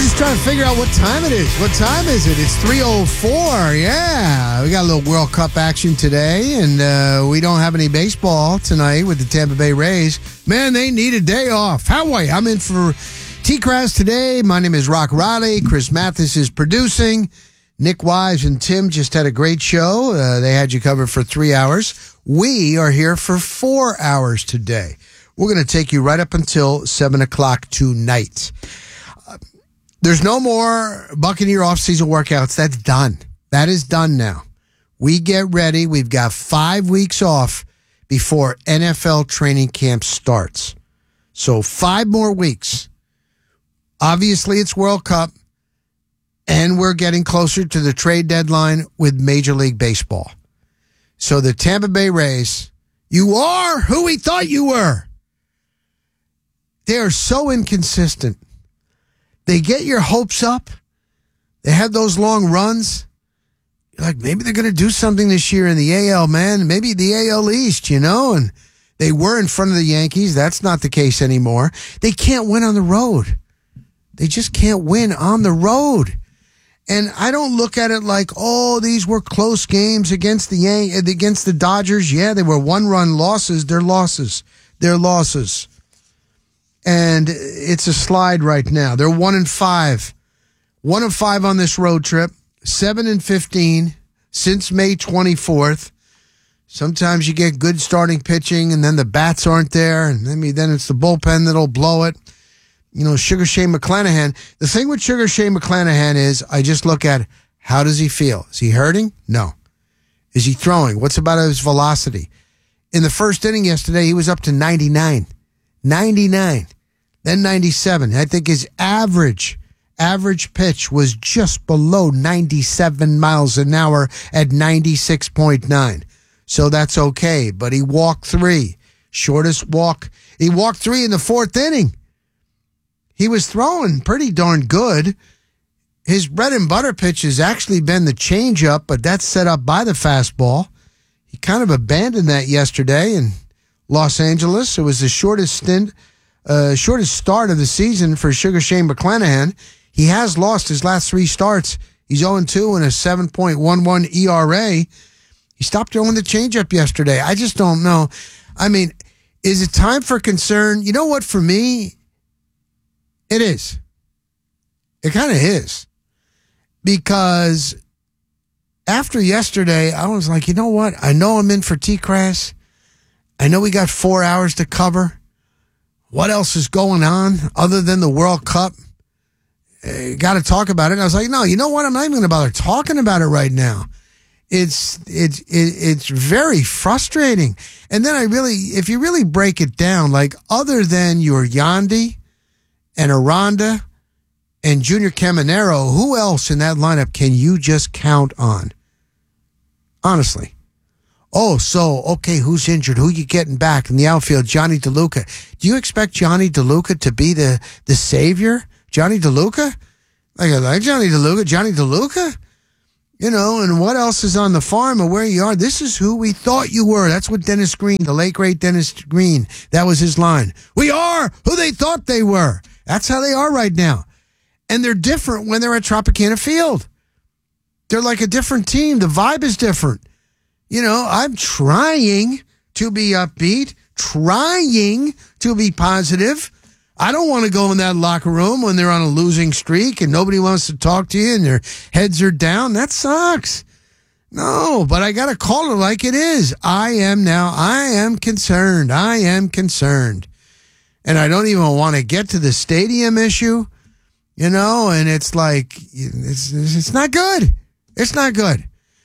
was just trying to figure out what time it is. What time is it? It's 3:04. Yeah. We got a little World Cup action today, and we don't have any baseball tonight with the Tampa Bay Rays. Man, they need a day off. How are you? I'm in for T-Crass today. My name is Rock Riley. Chris Mathis is producing. Nick Wise and Tim just had a great show. They had you covered for 3 hours. We are here for 4 hours today. We're going to take you right up until 7 o'clock tonight. There's no more Buccaneer off-season workouts. That's done. That is done now. We get ready. We've got 5 weeks off before NFL training camp starts. So 5 more weeks. Obviously, it's World Cup, and we're getting closer to the trade deadline with Major League Baseball. So the Tampa Bay Rays, you are who we thought you were. They are so inconsistent. They get your hopes up. They have those long runs. You're like, maybe they're going to do something this year in the AL, man. Maybe the AL East, and they were in front of the Yankees. That's not the case anymore. They can't win on the road. They just can't win on the road. And I don't look at it like, oh, these were close games against the Dodgers. Yeah, they were one-run losses. They're losses. They're losses. And it's a slide right now. They're 1-5. 1-5 on this road trip. 7-15 since May 24th. Sometimes you get good starting pitching, and then the bats aren't there, and then it's the bullpen that'll blow it. Sugar Shane McClanahan. The thing with Sugar Shane McClanahan is I just look at how does he feel? Is he hurting? No. Is he throwing? What's about his velocity? In the first inning yesterday, he was up to 99. 99, then 97. I think his average pitch was just below 97 miles an hour at 96.9. So that's okay. But he walked 3. Shortest walk. He walked 3 in the 4th inning. He was throwing pretty darn good. His bread and butter pitch has actually been the changeup, but that's set up by the fastball. He kind of abandoned that yesterday, and Los Angeles. It was the shortest start of the season for Sugar Shane McClanahan. He has lost his last 3 starts. He's 0-2 in a 7.11 ERA. He stopped throwing the changeup yesterday. I just don't know. I mean, is it time for concern? You know what? For me, it is. It kind of is. Because after yesterday, I was like, you know what? I know I'm in for T-Crass. I know we got 4 hours to cover. What else is going on other than the World Cup? Got to talk about it. And I was like, no, you know what? I'm not even going to bother talking about it right now. It's very frustrating. And then if you really break it down, like other than your Yandy and Aranda and Junior Caminero, who else in that lineup can you just count on? Honestly. Oh, so, okay, who's injured? Who you getting back in the outfield? Johnny DeLuca. Do you expect Johnny DeLuca to be the savior? Johnny DeLuca? I like Johnny DeLuca. Johnny DeLuca? And what else is on the farm or where you are? This is who we thought you were. That's what Dennis Green, the late, great Dennis Green, that was his line. We are who they thought they were. That's how they are right now. And they're different when they're at Tropicana Field. They're like a different team. The vibe is different. I'm trying to be upbeat, trying to be positive. I don't want to go in that locker room when they're on a losing streak and nobody wants to talk to you and their heads are down. That sucks. No, but I got to call it like it is. I am concerned. I am concerned. And I don't even want to get to the stadium issue, and it's like, it's not good. It's not good.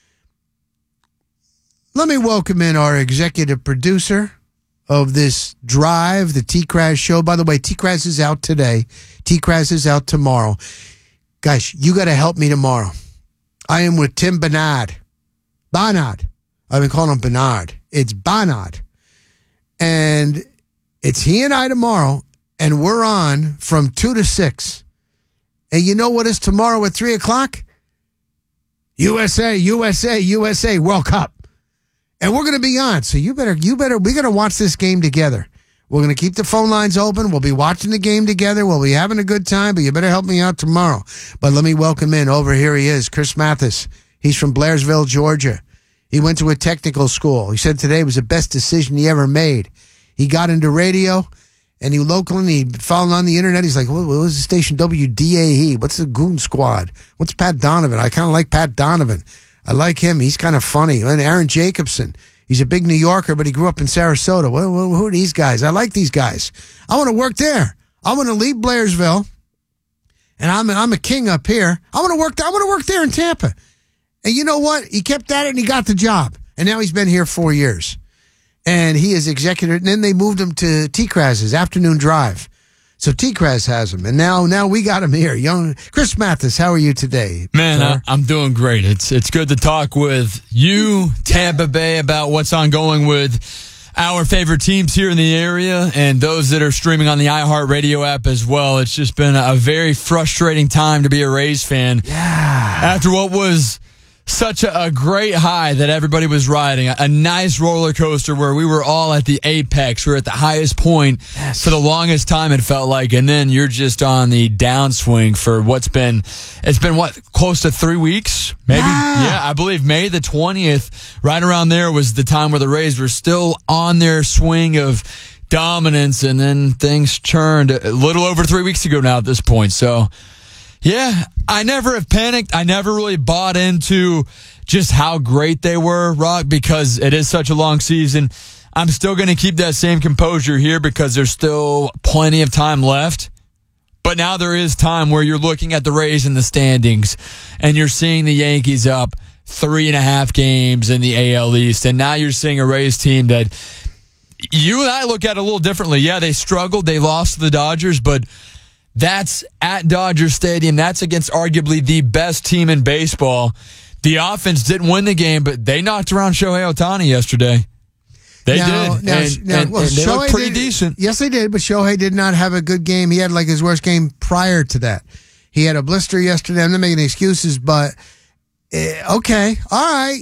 Let me welcome in our executive producer of this drive, the T-Crass show. By the way, T-Crass is out today. T-Crass is out tomorrow. Guys, you got to help me tomorrow. I am with Tim Bernard. Bernard. I've been calling him Bernard. It's Bernard. And it's he and I tomorrow, and we're on from 2 to 6. And you know what is tomorrow at 3 o'clock? USA World Cup. And we're going to be on. So we got to watch this game together. We're going to keep the phone lines open. We'll be watching the game together. We'll be having a good time, but you better help me out tomorrow. But let me welcome in. Over here he is, Chris Mathis. He's from Blairsville, Georgia. He went to a technical school. He said today was the best decision he ever made. He got into radio, and he followed on the internet. He's like, what was the station? WDAE. What's the Goon Squad? What's Pat Donovan? I kind of like Pat Donovan. I like him. He's kind of funny. And Aaron Jacobson. He's a big New Yorker, but he grew up in Sarasota. Who are these guys? I like these guys. I want to work there. I want to leave Blairsville, and I'm a king up here. I want to work there in Tampa. And you know what? He kept at it, and he got the job. And now he's been here 4 years. And he is executive. And then they moved him to T-Kraz's Afternoon Drive. So T-Kraz has him. And now we got him here. Young Chris Mathis, how are you today? Man, I'm doing great. It's good to talk with you, Tampa Bay, about what's ongoing with our favorite teams here in the area and those that are streaming on the iHeartRadio app as well. It's just been a very frustrating time to be a Rays fan. Yeah. After what was such a great high that everybody was riding, a nice roller coaster where we were all at the apex. We were at the highest point for the longest time, it felt like, and then you're just on the downswing for it's been close to 3 weeks? Maybe? Yeah, I believe May the 20th, right around there was the time where the Rays were still on their swing of dominance, and then things turned a little over 3 weeks ago now at this point, so... Yeah, I never have panicked. I never really bought into just how great they were, Rock, because it is such a long season. I'm still going to keep that same composure here because there's still plenty of time left. But now there is time where you're looking at the Rays in the standings and you're seeing the Yankees up 3.5 games in the AL East. And now you're seeing a Rays team that you and I look at a little differently. Yeah, they struggled. They lost to the Dodgers, but that's at Dodger Stadium. That's against arguably the best team in baseball. The offense didn't win the game, but they knocked around Shohei Ohtani yesterday. They did. They looked pretty decent. Yes, they did, but Shohei did not have a good game. He had like his worst game prior to that. He had a blister yesterday. I'm not making excuses, but okay. All right.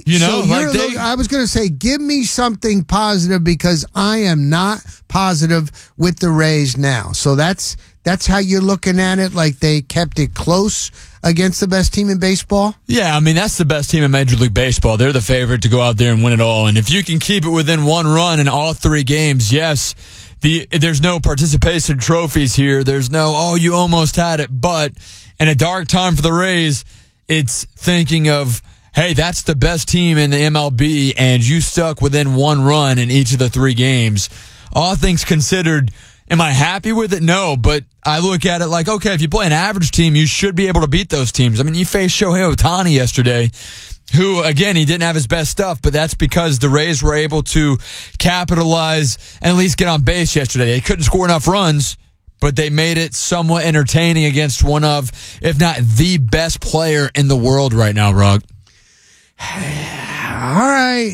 I was going to say, give me something positive because I am not positive with the Rays now. So that's how you're looking at it, like they kept it close against the best team in baseball? Yeah, I mean, that's the best team in Major League Baseball. They're the favorite to go out there and win it all. And if you can keep it within one run in all 3 games, yes, there's no participation trophies here. There's no, you almost had it. But in a dark time for the Rays, it's thinking of, hey, that's the best team in the MLB, and you stuck within one run in each of the 3 games. All things considered, am I happy with it? No, but I look at it like, okay, if you play an average team, you should be able to beat those teams. I mean, you faced Shohei Ohtani yesterday, who, again, he didn't have his best stuff, but that's because the Rays were able to capitalize and at least get on base yesterday. They couldn't score enough runs, but they made it somewhat entertaining against one of, if not the best player in the world right now, Rugg. All right.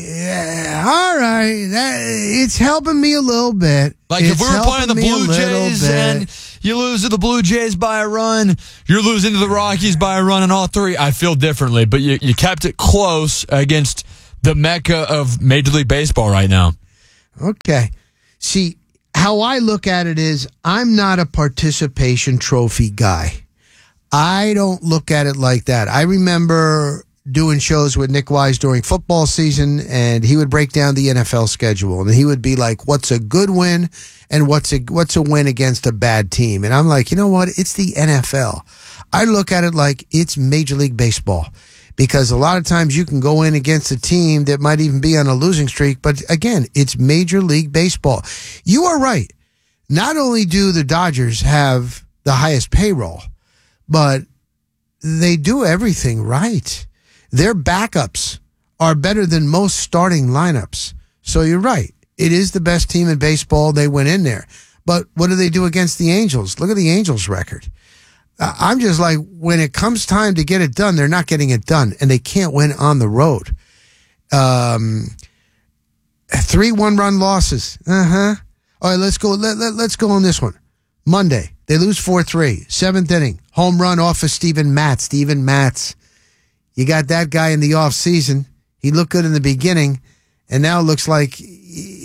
It's helping me a little bit. Like if we were playing the Blue Jays and you lose to the Blue Jays by a run, you're losing to the Rockies by a run in all 3, I feel differently. But you kept it close against the mecca of Major League Baseball right now. Okay. See, how I look at it is I'm not a participation trophy guy. I don't look at it like that. I remember doing shows with Nick Wise during football season, and he would break down the NFL schedule, and he would be like, what's a good win and what's a win against a bad team? And I'm like, you know what? It's the NFL. I look at it like it's Major League Baseball, because a lot of times you can go in against a team that might even be on a losing streak, but again, it's Major League Baseball. You are right. Not only do the Dodgers have the highest payroll, but they do everything right. Their backups are better than most starting lineups. So you're right. It is the best team in baseball. They went in there. But what do they do against the Angels? Look at the Angels' record. I'm just like, when it comes time to get it done, they're not getting it done, and they can't win on the road. 3 one-run losses. All right, let's go. Let's go on this one. Monday, they lose 4-3. 7th inning, home run off of Steven Matz. Steven Matz. You got that guy in the off season. He looked good in the beginning, and now it looks like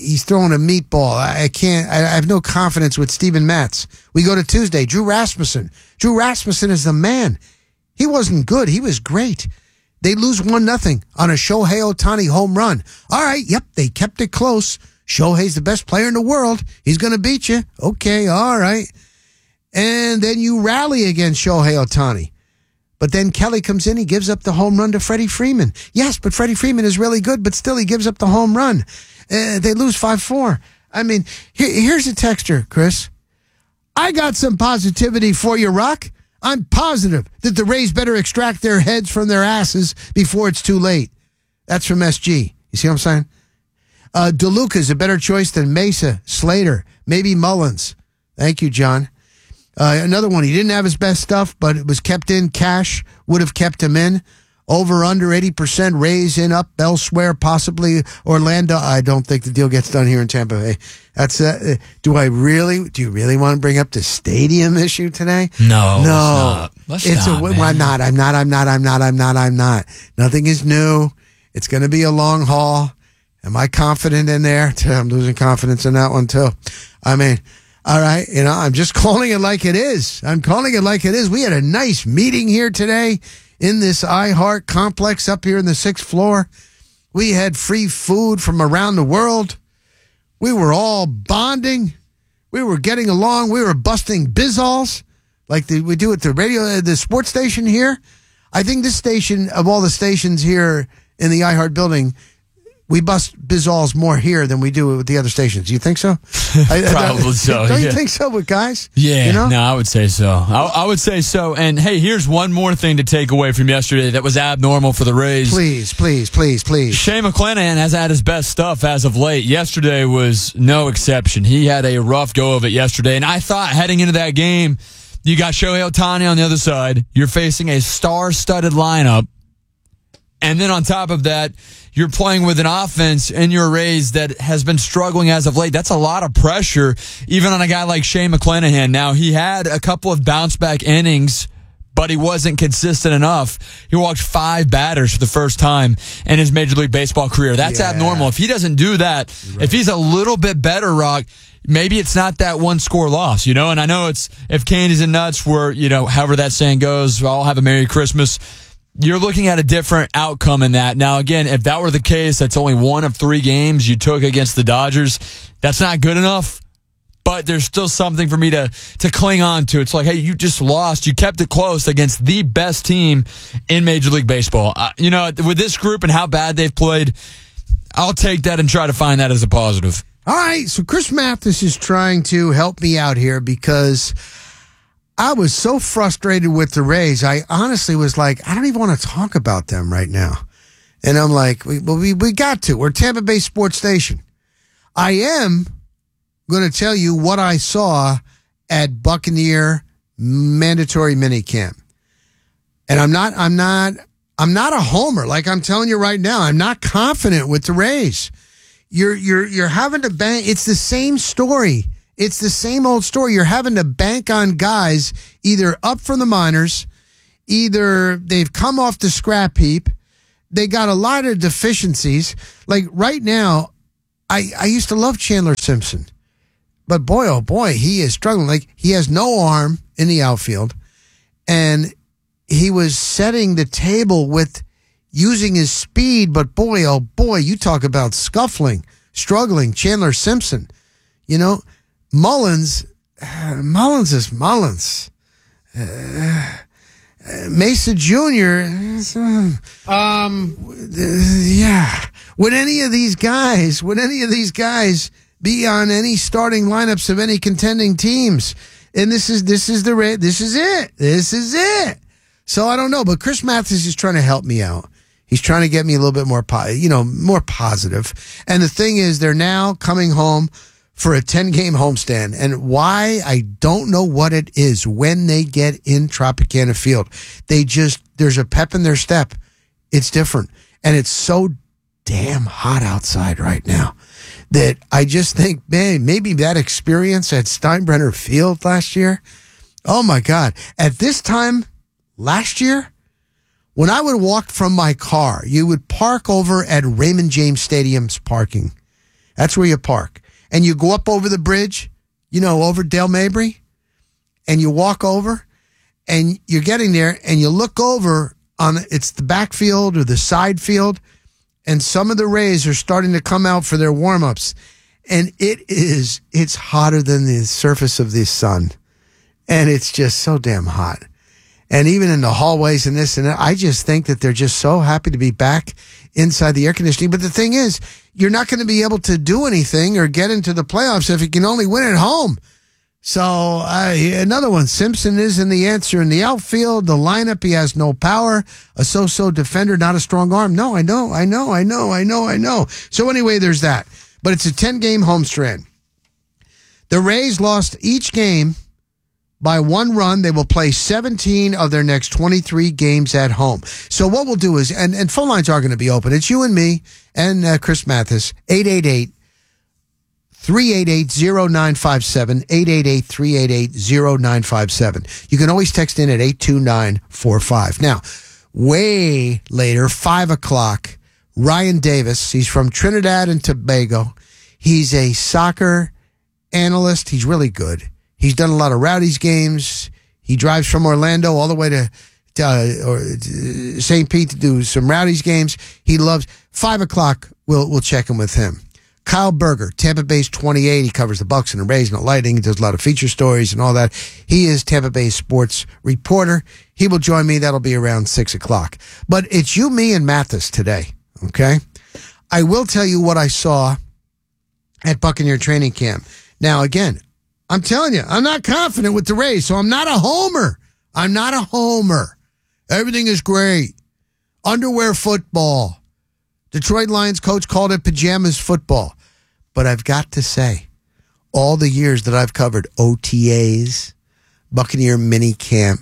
he's throwing a meatball. I can't. I have no confidence with Steven Matz. We go to Tuesday. Drew Rasmussen. Drew Rasmussen is the man. He wasn't good. He was great. They lose 1-0 on a Shohei Ohtani home run. All right. Yep. They kept it close. Shohei's the best player in the world. He's going to beat you. Okay. All right. And then you rally against Shohei Ohtani. But then Kelly comes in, he gives up the home run to Freddie Freeman. Yes, but Freddie Freeman is really good, but still he gives up the home run. They lose 5-4. I mean, here's a texture, Chris. I got some positivity for you, Rock. I'm positive that the Rays better extract their heads from their asses before it's too late. That's from SG. You see what I'm saying? DeLuca's a better choice than Mesa, Slater, maybe Mullins. Thank you, John. Another one, he didn't have his best stuff, but it was kept in. Cash would have kept him in. Over, under 80%, Rays in, up, elsewhere, possibly Orlando. I don't think the deal gets done here in Tampa Bay. That's do you really want to bring up the stadium issue today? No. I'm not. Nothing is new. It's going to be a long haul. Am I confident in there? I'm losing confidence in that one too. I mean, all right, I'm just calling it like it is. I'm calling it like it is. We had a nice meeting here today in this iHeart complex up here in the 6th floor. We had free food from around the world. We were all bonding. We were getting along. We were busting bizzles like we do at the radio, the sports station here. I think this station, of all the stations here in the iHeart building, we bust bizzles more here than we do with the other stations. Do you think so? Probably so. Don't you think so with guys? Yeah, no, I would say so. I would say so. And hey, here's one more thing to take away from yesterday that was abnormal for the Rays. Please. Shane McClanahan has had his best stuff as of late. Yesterday was no exception. He had a rough go of it yesterday. And I thought heading into that game, you got Shohei Ohtani on the other side. You're facing a star-studded lineup. And then on top of that, you're playing with an offense in your Rays that has been struggling as of late. That's a lot of pressure, even on a guy like Shane McClanahan. Now, he had a couple of bounce-back innings, but he wasn't consistent enough. He walked 5 batters for the first time in his Major League Baseball career. That's abnormal. If he doesn't do that, if he's a little bit better, Rock, maybe it's not that one-score loss, And I know it's if candies and nuts were, however that saying goes, I'll have a Merry Christmas. You're looking at a different outcome in that. Now, again, if that were the case, that's only 1 of 3 games you took against the Dodgers. That's not good enough, but there's still something for me to cling on to. It's like, hey, you just lost. You kept it close against the best team in Major League Baseball. With this group and how bad they've played, I'll take that and try to find that as a positive. All right, so Chris Mathis is trying to help me out here because I was so frustrated with the Rays. I honestly was like, I don't even want to talk about them right now. And I'm like, we got to. We're Tampa Bay Sports Station. I am going to tell you what I saw at Buccaneer mandatory minicamp. And I'm not a homer. Like I'm telling you right now, I'm not confident with the Rays. You're having to bang. It's the same story. It's the same old story. You're having to bank on guys either up from the minors, either they've come off the scrap heap. They got a lot of deficiencies. Like right now, I used to love Chandler Simpson, but boy, oh boy, he is struggling. Like he has no arm in the outfield, and he was setting the table with using his speed, but boy, oh boy, you talk about scuffling, struggling. Chandler Simpson, Mullins is Mullins. Mesa Jr. Would any of these guys be on any starting lineups of any contending teams? And this is it. So I don't know, but Chris Mathis is trying to help me out. He's trying to get me a little bit more, more positive. And the thing is, they're now coming home for a 10-game homestand. And why, I don't know what it is when they get in Tropicana Field. There's a pep in their step. It's different. And it's so damn hot outside right now that I just think, man, maybe that experience at Steinbrenner Field last year, oh my God. At this time last year, when I would walk from my car, you would park over at Raymond James Stadium's parking. That's where you park. And you go up over the bridge, over Dale Mabry, and you walk over, and you're getting there, and you look over it's the backfield or the side field, and some of the Rays are starting to come out for their warm-ups. And it's hotter than the surface of the sun. And it's just so damn hot. And even in the hallways and this and that, I just think that they're just so happy to be back inside the air conditioning. But the thing is, you're not going to be able to do anything or get into the playoffs if you can only win at home. So another one, Simpson is in the answer in the outfield. The lineup, he has no power. A so-so defender, not a strong arm. No, I know. So anyway, there's that. But it's a 10-game homestand. The Rays lost each game by 1 run. They will play 17 of their next 23 games at home. So what we'll do is, and phone lines are going to be open. It's you and me and Chris Mathis, 888-388-0957, 888-388-0957. You can always text in at 82945. Now, way later, 5 o'clock, Ryan Davis, he's from Trinidad and Tobago. He's a soccer analyst. He's really good. He's done a lot of Rowdies games. He drives from Orlando all the way to St. Pete to do some Rowdies games. He loves 5 o'clock. We'll check in with him. Kyle Berger, Tampa Bay's 28. He covers the Bucks and the Rays and the Lightning. He does a lot of feature stories and all that. He is Tampa Bay's sports reporter. He will join me. That'll be around 6 o'clock. But it's you, me, and Mathis today. Okay? I will tell you what I saw at Buccaneer training camp. Now, again, I'm telling you, I'm not confident with the Rays, so I'm not a homer. Everything is great. Underwear football. Detroit Lions coach called it pajamas football. But I've got to say, all the years that I've covered OTAs, Buccaneer mini camp,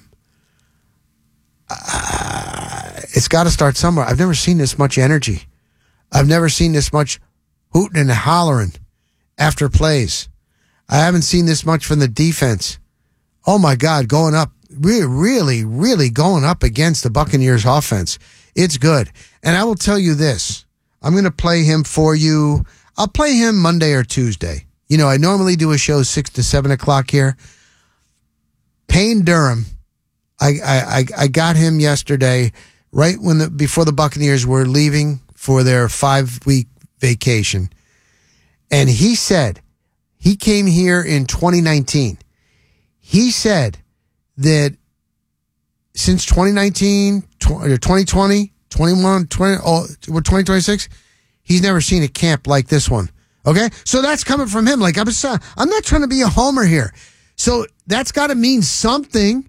it's got to start somewhere. I've never seen this much energy. I've never seen this much hooting and hollering after plays. I haven't seen this much from the defense. Oh, my God, going up, really going up against the Buccaneers offense. It's good. And I will tell you this. I'm going to play him for you. I'll play him Monday or Tuesday. I normally do a show 6 to 7 o'clock here. Payne Durham. I got him yesterday, right before the Buccaneers were leaving for their 5-week vacation. And he said, he came here in 2019. He said that since 2019, 2020, 21, 2026, he's never seen a camp like this one. Okay? So that's coming from him. Like, I'm not trying to be a homer here. So that's got to mean something.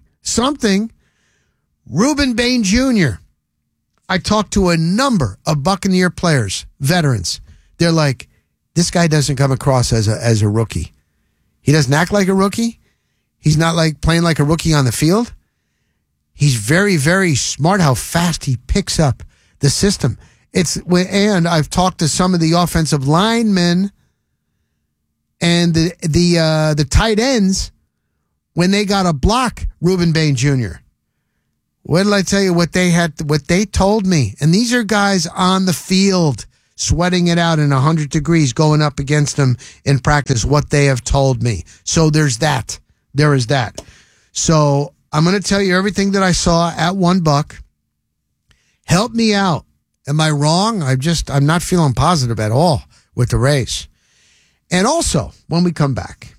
Reuben Bain Jr. I talked to a number of Buccaneer players, veterans. They're like, this guy doesn't come across as a rookie. He doesn't act like a rookie. He's not like playing like a rookie on the field. He's very, very smart how fast he picks up the system. And I've talked to some of the offensive linemen and the tight ends when they got to block Reuben Bain Jr. What did I tell you? What they told me. And these are guys on the field sweating it out in 100 degrees going up against them in practice, what they have told me. So there's that. There is that. So I'm going to tell you everything that I saw at $1. Help me out. Am I wrong? I'm not feeling positive at all with the Rays. And also, when we come back,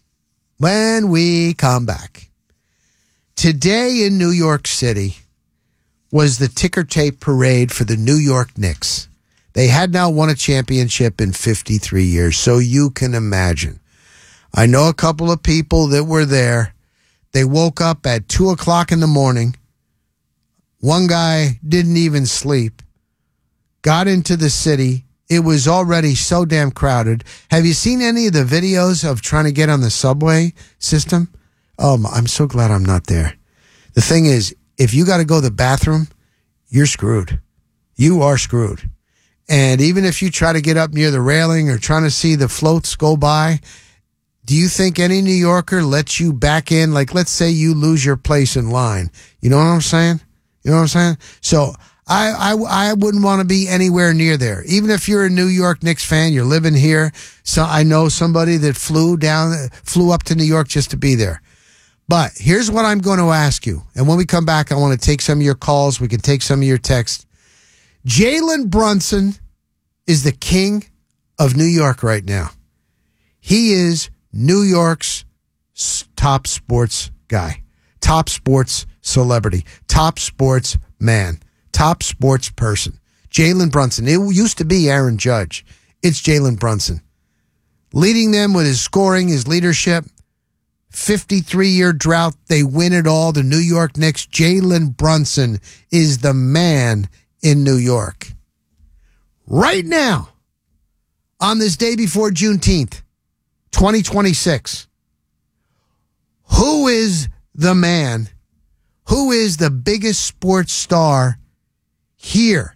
today in New York City was the ticker tape parade for the New York Knicks. They had now won a championship in 53 years, so you can imagine. I know a couple of people that were there. They woke up at 2 o'clock in the morning. One guy didn't even sleep. Got into the city. It was already so damn crowded. Have you seen any of the videos of trying to get on the subway system? Oh, I'm so glad I'm not there. The thing is, if you got to go to the bathroom, you're screwed. You are screwed. And even if you try to get up near the railing or trying to see the floats go by, do you think any New Yorker lets you back in? Like, let's say you lose your place in line. You know what I'm saying? So I wouldn't want to be anywhere near there. Even if you're a New York Knicks fan, you're living here. So I know somebody that flew up to New York just to be there. But here's what I'm going to ask you. And when we come back, I want to take some of your calls. We can take some of your texts. Jalen Brunson is the king of New York right now. He is New York's top sports guy, top sports celebrity, top sports man, top sports person. Jalen Brunson. It used to be Aaron Judge. It's Jalen Brunson. Leading them with his scoring, his leadership. 53-year drought. They win it all. The New York Knicks. Jalen Brunson is the man in New York. Right now, on this day before Juneteenth, 2026, who is the man? Who is the biggest sports star here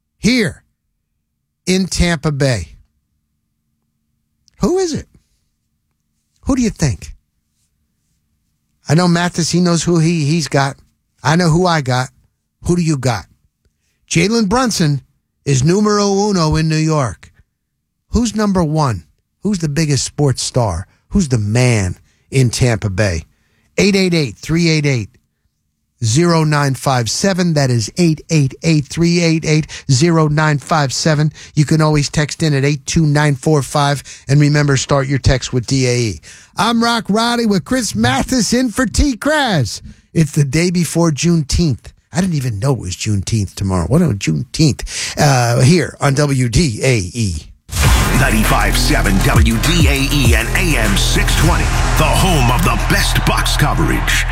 in Tampa Bay? Who is it? Who do you think? I know Mathis, he knows who he's got. I know who I got. Who do you got? Jalen Brunson is numero uno in New York. Who's number one? Who's the biggest sports star? Who's the man in Tampa Bay? 888-388-0957. That is 888-388-0957. You can always text in at 82945. And remember, start your text with DAE. I'm Rock Roddy with Chris Mathis in for T-Kraz. It's the day before Juneteenth. I didn't even know it was Juneteenth tomorrow. What on Juneteenth? Here on WDAE. 95.7 WDAE and AM 620. The home of the best box coverage.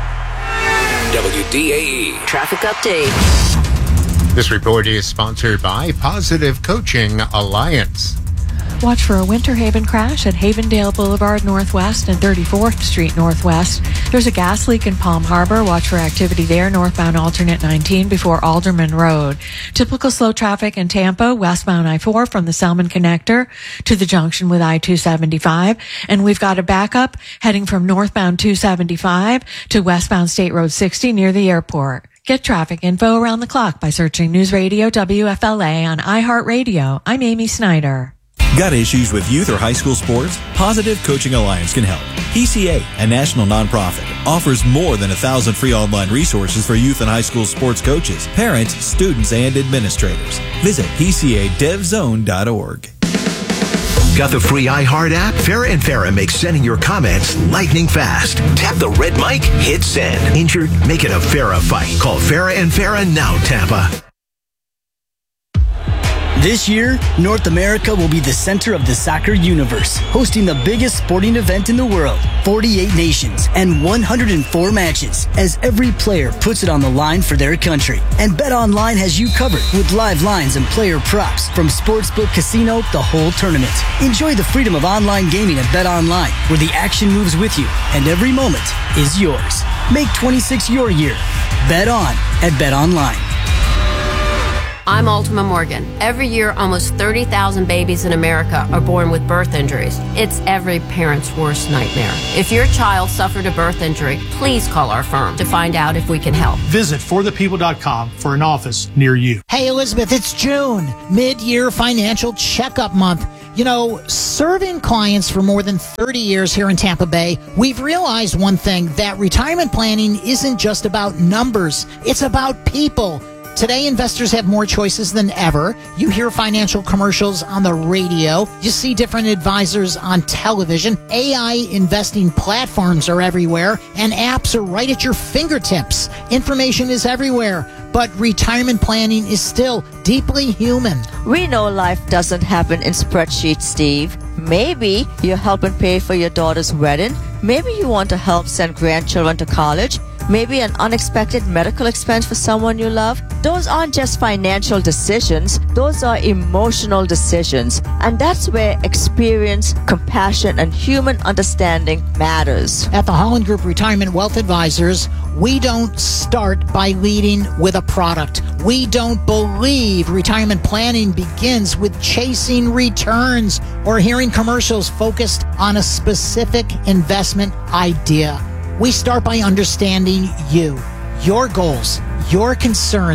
WDAE. Traffic update. This report is sponsored by Positive Coaching Alliance. Watch for a Winter Haven crash at Havendale Boulevard Northwest and 34th Street Northwest. There's a gas leak in Palm Harbor. Watch for activity there, northbound alternate 19 before Alderman Road. Typical slow traffic in Tampa, westbound I-4 from the Selman Connector to the junction with I-275. And we've got a backup heading from northbound 275 to westbound State Road 60 near the airport. Get traffic info around the clock by searching News Radio WFLA on iHeartRadio. I'm Amy Snyder. Got issues with youth or high school sports? Positive Coaching Alliance can help. PCA, a national nonprofit, offers more than 1,000 free online resources for youth and high school sports coaches, parents, students, and administrators. Visit PCADevZone.org. Got the free iHeart app? Farrah and Farrah makes sending your comments lightning fast. Tap the red mic, hit send. Injured? Make it a Farrah fight. Call Farrah and Farrah now, Tampa. This year, North America will be the center of the soccer universe, hosting the biggest sporting event in the world, 48 nations and 104 matches, as every player puts it on the line for their country. And BetOnline has you covered with live lines and player props from Sportsbook Casino the whole tournament. Enjoy the freedom of online gaming at BetOnline, where the action moves with you and every moment is yours. Make 26 your year. Bet on at BetOnline. I'm Ultima Morgan. Every year, almost 30,000 babies in America are born with birth injuries. It's every parent's worst nightmare. If your child suffered a birth injury, please call our firm to find out if we can help. Visit forthepeople.com for an office near you. Hey, Elizabeth, it's June, mid-year financial checkup month. You know, serving clients for more than 30 years here in Tampa Bay, we've realized one thing, that retirement planning isn't just about numbers. It's about people. Today, investors have more choices than ever. You hear financial commercials on the radio. You see different advisors on television. AI investing platforms are everywhere, and apps are right at your fingertips. Information is everywhere, but retirement planning is still deeply human. We know life doesn't happen in spreadsheets, Steve. Maybe you're helping pay for your daughter's wedding. Maybe you want to help send grandchildren to college. Maybe an unexpected medical expense for someone you love. Those aren't just financial decisions. Those are emotional decisions. And that's where experience, compassion, and human understanding matters. At the Holland Group Retirement Wealth Advisors, we don't start by leading with a product. We don't believe retirement planning begins with chasing returns or hearing commercials focused on a specific investment idea. We start by understanding you, your goals, your concerns,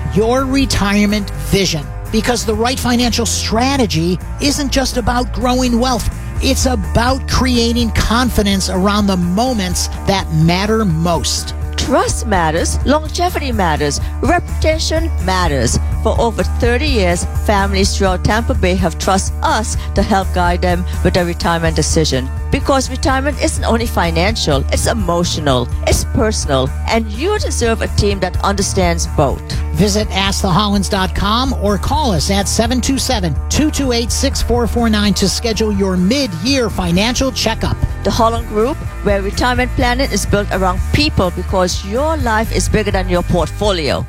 your retirement vision. Because the right financial strategy isn't just about growing wealth. It's about creating confidence around the moments that matter most. Trust matters, longevity matters, reputation matters. For over 30 years, families throughout Tampa Bay have trusted us to help guide them with their retirement decision. Because retirement isn't only financial, it's emotional, it's personal, and you deserve a team that understands both. Visit AskTheHollins.com or call us at 727-228-6449 to schedule your mid-year financial checkup. The Holland Group, where retirement planning is built around people because your life is bigger than your portfolio.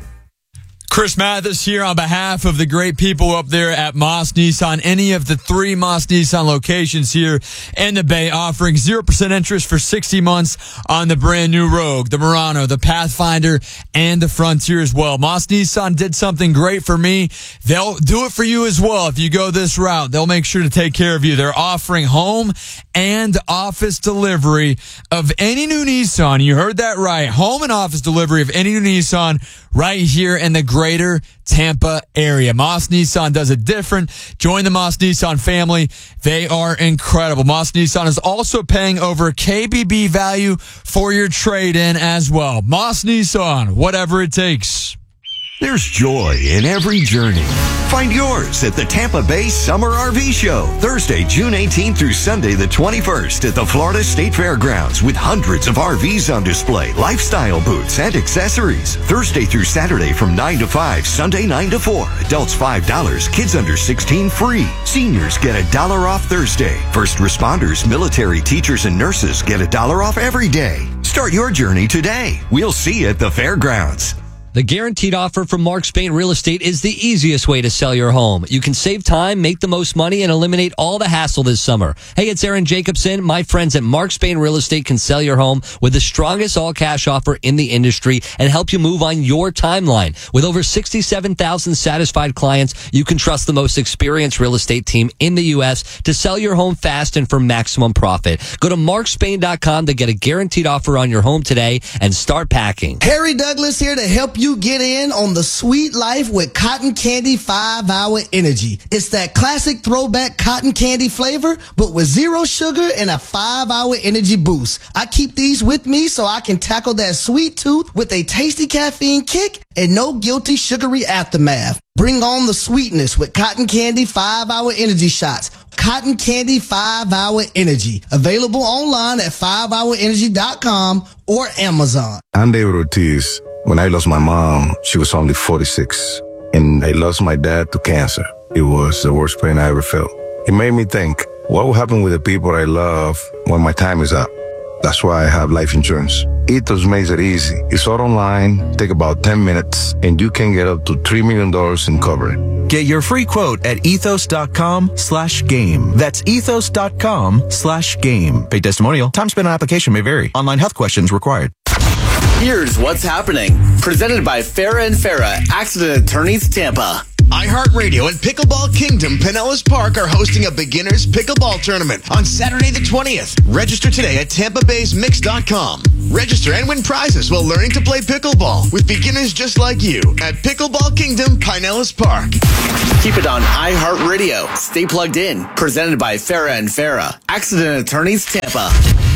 Chris Mathis here on behalf of the great people up there at Moss Nissan. Any of the 3 Moss Nissan locations here in the Bay offering 0% interest for 60 months on the brand new Rogue, the Murano, the Pathfinder, and the Frontier as well. Moss Nissan did something great for me. They'll do it for you as well. If you go this route, they'll make sure to take care of you. They're offering home and office delivery of any new Nissan. You heard that right. Home and office delivery of any new Nissan right here in the greater Tampa area. Moss Nissan does it different. Join the Moss Nissan family. They are incredible. Moss Nissan is also paying over KBB value for your trade-in as well. Moss Nissan, whatever it takes. There's joy in every journey. Find yours at the Tampa Bay Summer RV Show, Thursday, June 18th through Sunday, the 21st at the Florida State Fairgrounds with hundreds of RVs on display, lifestyle booths, and accessories. Thursday through Saturday from 9 to 5, Sunday 9 to 4. Adults $5, kids under 16 free. Seniors get $1 off Thursday. First responders, military, teachers, and nurses get $1 off every day. Start your journey today. We'll see you at the fairgrounds. The Guaranteed Offer from Mark Spain Real Estate is the easiest way to sell your home. You can save time, make the most money, and eliminate all the hassle this summer. Hey, it's Aaron Jacobson. My friends at Mark Spain Real Estate can sell your home with the strongest all-cash offer in the industry and help you move on your timeline. With over 67,000 satisfied clients, you can trust the most experienced real estate team in the U.S. to sell your home fast and for maximum profit. Go to markspain.com to get a guaranteed offer on your home today and start packing. Harry Douglas here to help you get in on the sweet life with Cotton Candy 5-Hour Energy. It's that classic throwback cotton candy flavor, but with 0 sugar and a 5-hour energy boost. I keep these with me so I can tackle that sweet tooth with a tasty caffeine kick and no guilty sugary aftermath. Bring on the sweetness with Cotton Candy 5-Hour Energy Shots. Cotton Candy 5-Hour Energy. Available online at 5hourenergy.com or Amazon. I'm David Ortiz. When I lost my mom, she was only 46, and I lost my dad to cancer. It was the worst pain I ever felt. It made me think, what will happen with the people I love when my time is up? That's why I have life insurance. Ethos makes it easy. It's all online, take about 10 minutes, and you can get up to $3 million in coverage. Get your free quote at ethos.com/game. That's ethos.com/game. Paid testimonial. Time spent on application may vary. Online health questions required. Here's what's happening. Presented by Farah and Farah, Accident Attorneys Tampa. iHeartRadio and Pickleball Kingdom Pinellas Park are hosting a beginners pickleball tournament on Saturday the 20th. Register today at TampaBaysMix.com. Register and win prizes while learning to play pickleball with beginners just like you at Pickleball Kingdom Pinellas Park. Keep it on iHeartRadio. Stay plugged in. Presented by Farah and Farah, Accident Attorneys Tampa.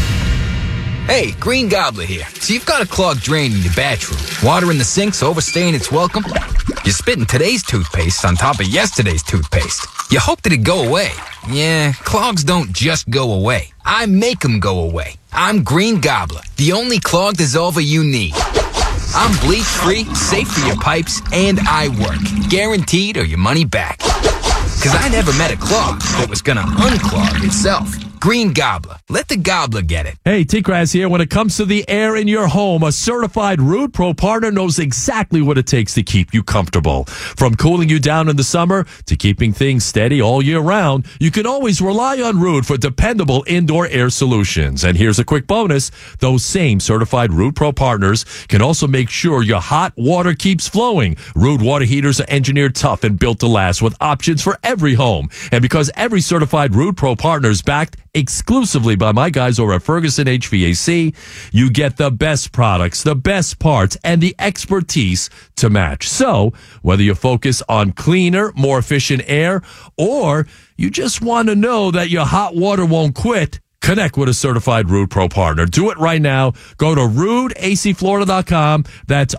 Hey, Green Gobbler here. So you've got a clogged drain in your bathroom. Water in the sink's overstaying its welcome. You're spitting today's toothpaste on top of yesterday's toothpaste. You hope that it go away. Yeah, clogs don't just go away. I make them go away. I'm Green Gobbler, the only clog dissolver you need. I'm bleach-free, safe for your pipes, and I work. Guaranteed or your money back. Because I never met a clog that was going to unclog itself. Green Gobbler. Let the gobbler get it. Hey, T-Grass here. When it comes to the air in your home, a certified Ruud Pro partner knows exactly what it takes to keep you comfortable. From cooling you down in the summer to keeping things steady all year round, you can always rely on Ruud for dependable indoor air solutions. And here's a quick bonus. Those same certified Ruud Pro partners can also make sure your hot water keeps flowing. Ruud water heaters are engineered tough and built to last with options for every home. And because every certified Ruud Pro partner is backed exclusively by my guys over at Ferguson HVAC. You get the best products, the best parts, and the expertise to match. So, whether you focus on cleaner, more efficient air, or you just want to know that your hot water won't quit, connect with a certified Ruud Pro partner. Do it right now. Go to RuudACFlorida.com. That's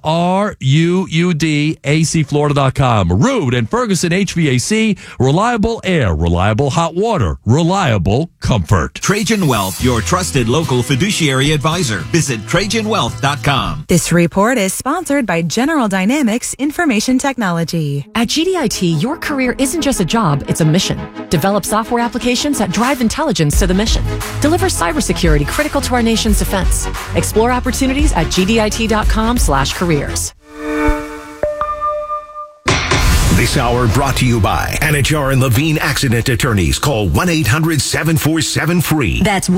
RuudACFlorida.com. Ruud and Ferguson HVAC. Reliable air, reliable hot water, reliable comfort. Trajan Wealth, your trusted local fiduciary advisor. Visit TrajanWealth.com. This report is sponsored by General Dynamics Information Technology. At GDIT, your career isn't just a job, it's a mission. Develop software applications that drive intelligence to the mission. Deliver cybersecurity critical to our nation's defense. Explore opportunities at gdit.com/careers. This hour brought to you by Anajar and Levine Accident Attorneys. Call 1-800-747-FREE. That's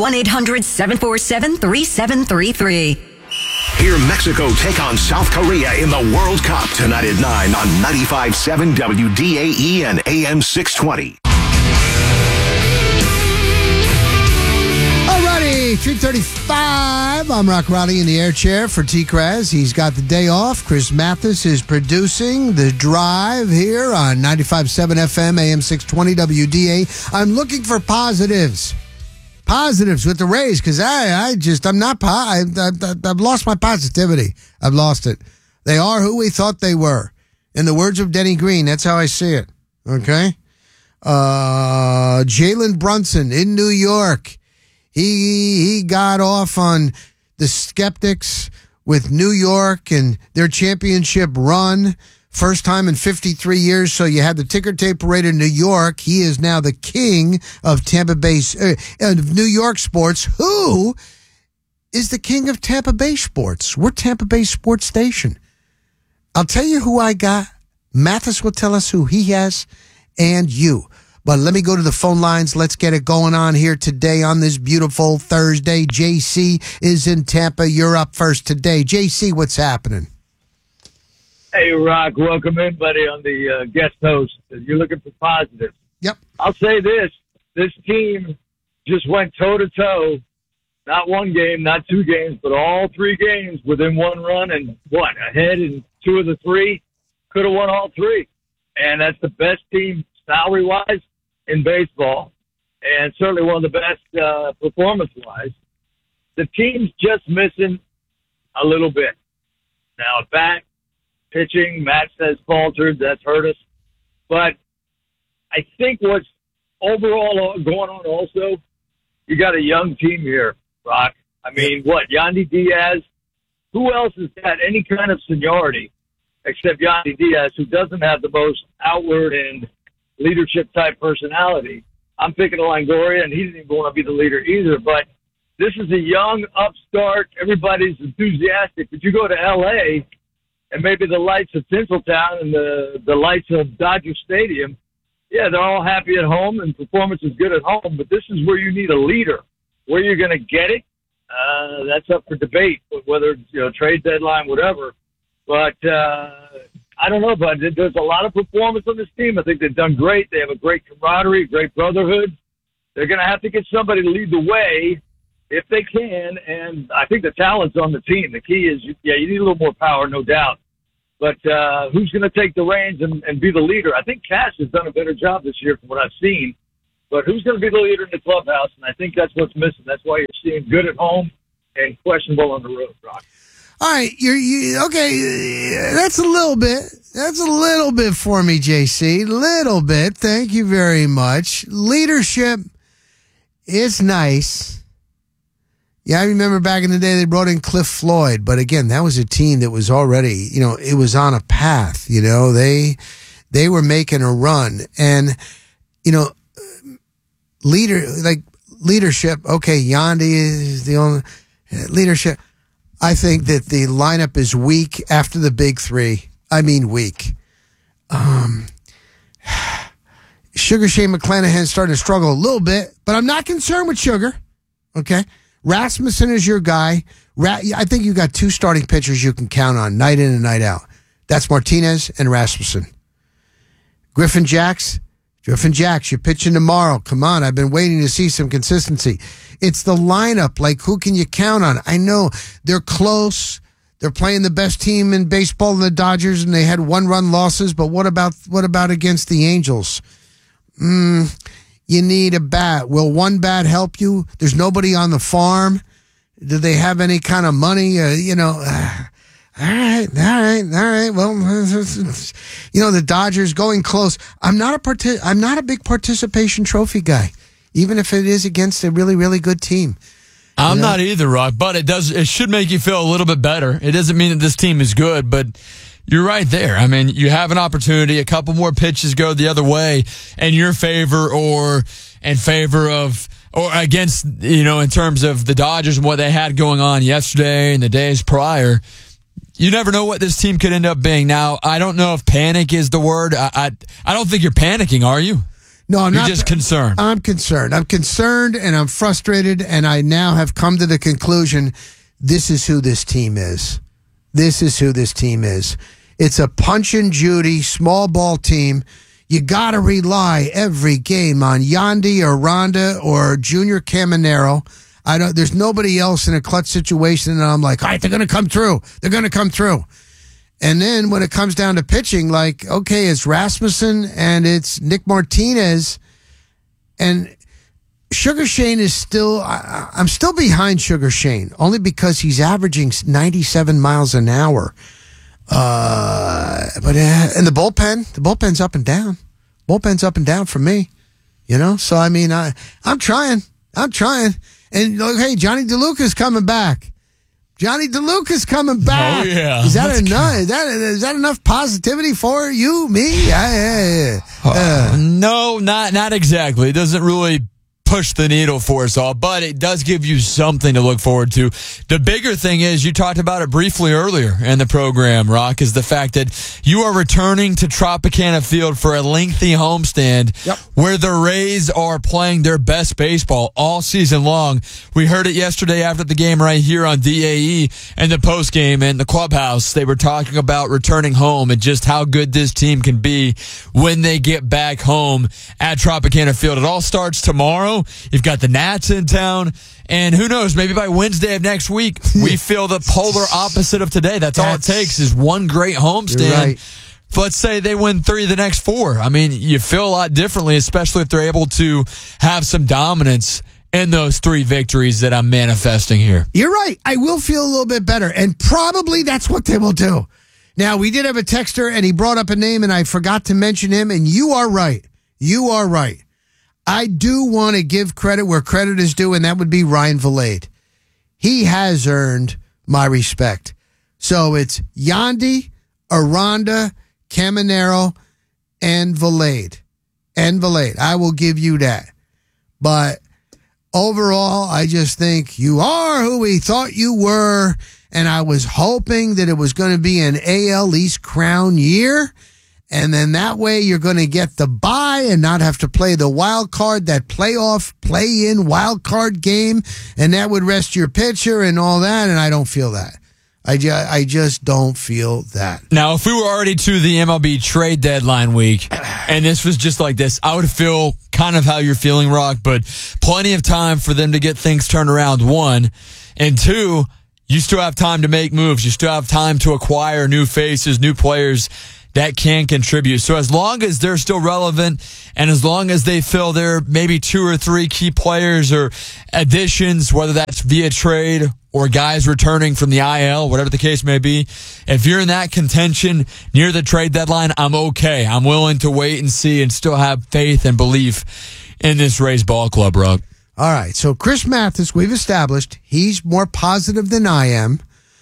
1-800-747-3733. Hear Mexico take on South Korea in the World Cup tonight at 9 on 95.7 WDAE and AM 620. 3:35. I'm Rock Raleigh in the air chair for T-Krez. He's got the day off. Chris Mathis is producing The Drive here on 95.7 FM, AM 620 WDA. I'm looking for positives. Positives with the Rays, because I've lost my positivity. I've lost it. They are who we thought they were. In the words of Denny Green, that's how I see it. Okay? Jalen Brunson in New York. He got off on the skeptics with New York and their championship run. First time in 53 years, so you had the ticker tape parade in New York. He is now the king of Tampa Bay, of New York sports. Who is the king of Tampa Bay sports? We're Tampa Bay sports station. I'll tell you who I got. Mathis will tell us who he has, and you. But let me go to the phone lines. Let's get it going on here today on this beautiful Thursday. JC is in Tampa. You're up first today. JC, what's happening? Hey, Rock. Welcome in, buddy, on the guest host. You're looking for positives. Yep. I'll say this. This team just went toe-to-toe. Not one game, not two games, but all three games within one run. And ahead in two of the three? Could have won all three. And that's the best team salary-wise in baseball, and certainly one of the best performance-wise. The team's just missing a little bit. Now, back, pitching, Matt says faltered. That's hurt us. But I think what's overall going on also, you got a young team here, Rock. I mean, Yandy Diaz? Who else has got any kind of seniority except Yandy Diaz, who doesn't have the most outward and leadership-type personality? I'm picking Longoria, and he didn't even want to be the leader either. But this is a young upstart. Everybody's enthusiastic. But you go to L.A., and maybe the lights of Tinseltown and the lights of Dodger Stadium, yeah, they're all happy at home, and performance is good at home. But this is where you need a leader. Where you're going to get it, that's up for debate, whether it's trade deadline, whatever. But I don't know, but there's a lot of performance on this team. I think they've done great. They have a great camaraderie, great brotherhood. They're going to have to get somebody to lead the way if they can, and I think the talent's on the team. The key is, you need a little more power, no doubt. But who's going to take the reins and be the leader? I think Cash has done a better job this year from what I've seen. But who's going to be the leader in the clubhouse? And I think that's what's missing. That's why you're seeing good at home and questionable on the road, Rock. All right, you okay? That's a little bit. That's a little bit for me, JC. Little bit. Thank you very much. Leadership is nice. Yeah, I remember back in the day they brought in Cliff Floyd, but again, that was a team that was already, it was on a path. They were making a run, and leadership. Okay, Yandy is the only leadership. I think that the lineup is weak after the big three. I mean weak. Sugar Shane McClanahan's starting to struggle a little bit, but I'm not concerned with Sugar. Okay? Rasmussen is your guy. I think you got two starting pitchers you can count on night in and night out. That's Martinez and Rasmussen. Griffin Jacks, Griffin Jacks, you're pitching tomorrow. Come on, I've been waiting to see some consistency. It's the lineup. Like, who can you count on? I know they're close. They're playing the best team in baseball, the Dodgers, and they had 1-run losses. But what about against the Angels? You need a bat. Will one bat help you? There's nobody on the farm. Do they have any kind of money? All right. Well, the Dodgers going close. I'm not a big participation trophy guy, even if it is against a really, really good team. I'm not either, Rock, but it should make you feel a little bit better. It doesn't mean that this team is good, but you're right there. I mean, you have an opportunity. A couple more pitches go the other way in your favor or in favor of or against, in terms of the Dodgers and what they had going on yesterday and the days prior. You never know what this team could end up being. Now, I don't know if panic is the word. I don't think you're panicking, are you? No, I'm You're not. Just concerned. I'm concerned. I'm concerned and I'm frustrated, and I now have come to the conclusion this is who this team is. This is who this team is. It's a Punch and Judy small ball team. You got to rely every game on Yandy or Rhonda or Junior Caminero. There's nobody else in a clutch situation, and I'm like, all right, they're going to come through. They're going to come through. And then when it comes down to pitching, like, okay, it's Rasmussen and it's Nick Martinez, and Sugar Shane is still, I'm still behind Sugar Shane, only because he's averaging 97 miles an hour. But in the bullpen's up and down. Bullpen's up and down for me, So, I mean, I'm trying. And, hey, Johnny DeLuca's coming back. Johnny DeLuca's coming back. Oh, yeah. Is that enough? Is that enough positivity for you, me? No, not exactly. It doesn't really push the needle for us all, but it does give you something to look forward to. The bigger thing is, you talked about it briefly earlier in the program, Rock, is the fact that you are returning to Tropicana Field for a lengthy homestand where the Rays are playing their best baseball all season long. We heard it yesterday after the game right here on DAE and the post game in the clubhouse. They were talking about returning home and just how good this team can be when they get back home at Tropicana Field. It all starts tomorrow. You've got the Nats in town, and who knows, maybe by Wednesday of next week, we feel the polar opposite of today. That's all it takes is one great homestand. Right. Let's say they win 3 of the next 4. I mean, you feel a lot differently, especially if they're able to have some dominance in those 3 victories that I'm manifesting here. You're right. I will feel a little bit better, and probably that's what they will do. Now, we did have a texter, and he brought up a name, and I forgot to mention him, and you are right. You are right. I do want to give credit where credit is due, and that would be Ryan Vilade. He has earned my respect. So it's Yandy, Aranda, Caminero, and Vilade. I will give you that. But overall, I just think you are who we thought you were, and I was hoping that it was going to be an AL East crown year. And then that way you're going to get the bye and not have to play the wild card, that playoff play-in wild card game, and that would rest your pitcher and all that, and I don't feel that. I just don't feel that. Now, if we were already to the MLB trade deadline week, and this was just like this, I would feel kind of how you're feeling, Rock, but plenty of time for them to get things turned around, 1. And 2, you still have time to make moves. You still have time to acquire new faces, new players that can contribute. So as long as they're still relevant and as long as they fill their maybe 2 or 3 key players or additions, whether that's via trade or guys returning from the IL, whatever the case may be, if you're in that contention near the trade deadline, I'm okay. I'm willing to wait and see and still have faith and belief in this Rays ball club, Rock. All right. So Chris Mathis, we've established he's more positive than I am.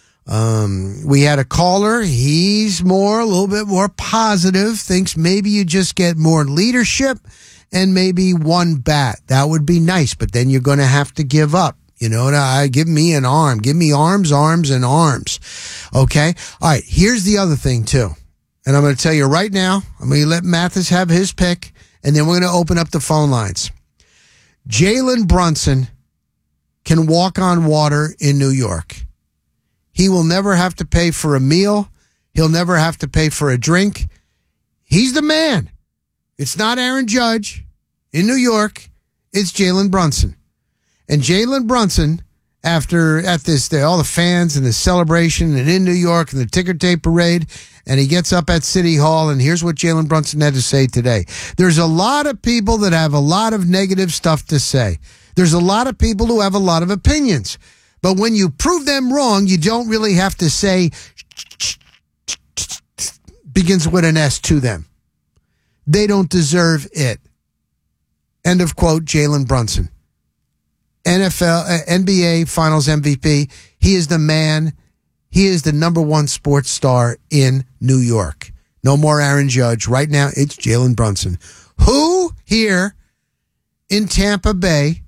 We had a caller. He's a little bit more positive, thinks maybe you just get more leadership and maybe 1 bat. That would be nice, but then you're going to have to give up. Give me an arm. Give me arms, and arms. Okay? All right. Here's the other thing, too. And I'm going to tell you right now, I'm going to let Mathis have his pick, and then we're going to open up the phone lines. Jalen Brunson can walk on water in New York. He will never have to pay for a meal. He'll never have to pay for a drink. He's the man. It's not Aaron Judge in New York. It's Jalen Brunson. And Jalen Brunson, at this, all the fans and the celebration and in New York and the ticker tape parade, and he gets up at City Hall, and here's what Jalen Brunson had to say today. There's a lot of people that have a lot of negative stuff to say. There's a lot of people who have a lot of opinions. But when you prove them wrong, you don't really have to say begins with an S to them. They don't deserve it. End of quote, Jalen Brunson. NBA Finals MVP. He is the man. He is the number one sports star in New York. No more Aaron Judge. Right now, it's Jalen Brunson. Who here in Tampa Bay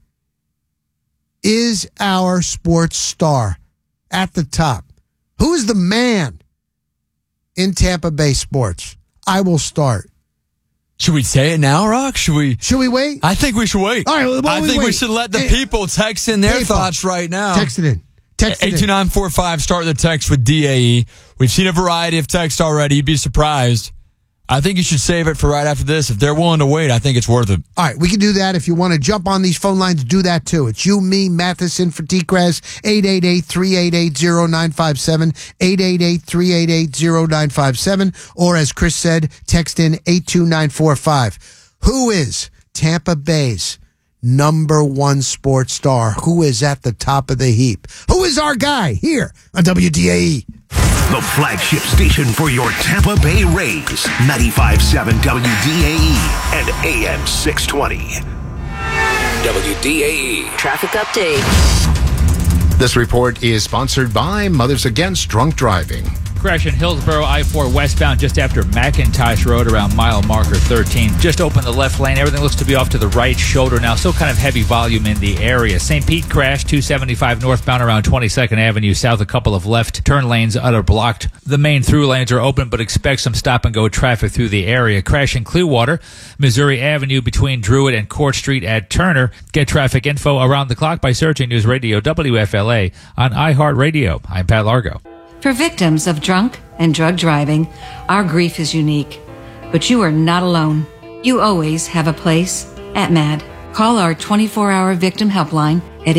is our sports star at the top? Who is the man in Tampa Bay sports? I will start. Should we say it now, Rock? Should we wait? I think we should wait. All right, well, I think we should let the people text in their thoughts right now. Text it in. 82945, start the text with DAE. We've seen a variety of texts already. You'd be surprised. I think you should save it for right after this. If they're willing to wait, I think it's worth it. All right, we can do that. If you want to jump on these phone lines, do that too. It's you, me, Matheson for T-Crass, 888-388-0957, 888-388-0957, or as Chris said, text in 82945. Who is Tampa Bay's number one sports star? Who is at the top of the heap? Who is our guy here on WDAE? The flagship station for your Tampa Bay Rays. 95.7 WDAE and AM 620. WDAE. Traffic update. This report is sponsored by Mothers Against Drunk Driving. Crash in Hillsborough, I-4 westbound just after McIntosh Road around mile marker 13. Just opened the left lane. Everything looks to be off to the right shoulder now. Still kind of heavy volume in the area. St. Pete crash, 275 northbound around 22nd Avenue South. A couple of left turn lanes are blocked. The main through lanes are open, but expect some stop-and-go traffic through the area. Crash in Clearwater, Missouri Avenue between Druid and Court Street at Turner. Get traffic info around the clock by searching News Radio WFLA on iHeartRadio. I'm Pat Largo. For victims of drunk and drug driving, our grief is unique. But you are not alone. You always have a place at MAD. Call our 24-hour victim helpline at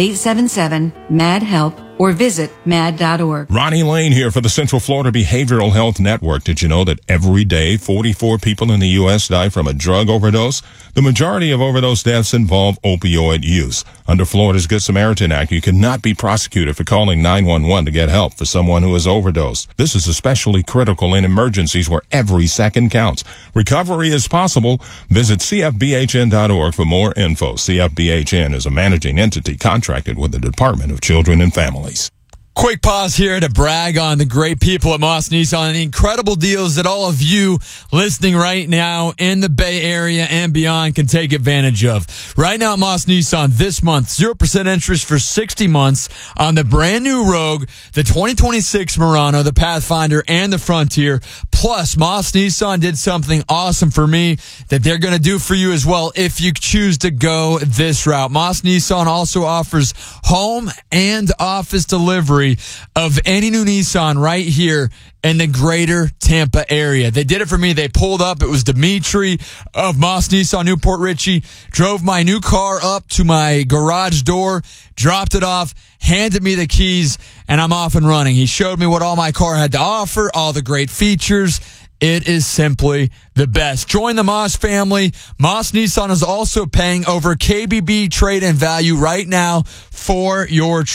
877-MAD-HELP or visit mad.org. Ronnie Lane here for the Central Florida Behavioral Health Network. Did you know that every day 44 people in the U.S. die from a drug overdose? The majority of overdose deaths involve opioid use. Under Florida's Good Samaritan Act, you cannot be prosecuted for calling 911 to get help for someone who has overdosed. This is especially critical in emergencies where every second counts. Recovery is possible. Visit cfbhn.org for more info. CFBHN is a managing entity contracted with the Department of Children and Families. Quick pause here to brag on the great people at Moss Nissan and the incredible deals that all of you listening right now in the Bay Area and beyond can take advantage of. Right now at Moss Nissan this month, 0% interest for 60 months on the brand new Rogue, the 2026 Murano, the Pathfinder, and the Frontier. Plus, Moss Nissan did something awesome for me that they're going to do for you as well if you choose to go this route. Moss Nissan also offers home and office delivery of any new Nissan right here in the greater Tampa area. They did it for me. They pulled up. It was Dimitri of Moss Nissan Newport Richie, drove my new car up to my garage door, dropped it off, handed me the keys, and I'm off and running. He showed me what all my car had to offer, all the great features. It is simply the best. Join the Moss family. Moss Nissan is also paying over KBB trade-in value right now for your